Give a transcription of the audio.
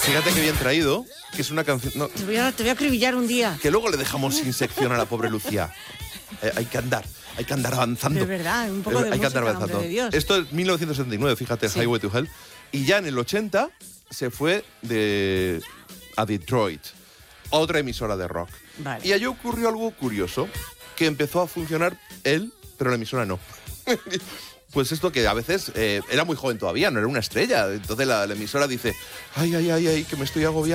Fíjate que bien traído, que es una canción... No, Te voy a acribillar un día. que luego le dejamos sin sección a la pobre Lucía. Hay que andar avanzando. De verdad, un poco de hay que andar música, avanzando. hombre de Dios. Esto es 1979, fíjate, Sí. Highway to Hell. Y ya en el 80 se fue a Detroit, otra emisora de rock. Vale. Y allí ocurrió algo curioso, que empezó a funcionar él, pero la emisora no. Pues esto que a veces era muy joven todavía, no era una estrella. Entonces la emisora dice, ay, que me estoy agobiando.